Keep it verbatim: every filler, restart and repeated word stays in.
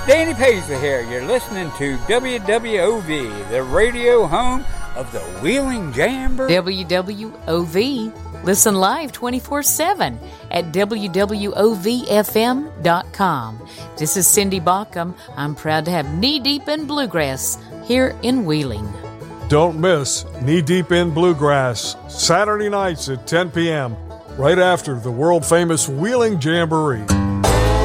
Danny Paisley here. You're listening to W W O V, the radio home of the Wheeling Jamboree. W W O V. Listen live twenty-four seven at W W O V F M dot com. This is Cindy Baucom. I'm proud to have Knee Deep in Bluegrass here in Wheeling. Don't miss Knee Deep in Bluegrass, Saturday nights at ten p.m., right after the world-famous Wheeling Jamboree.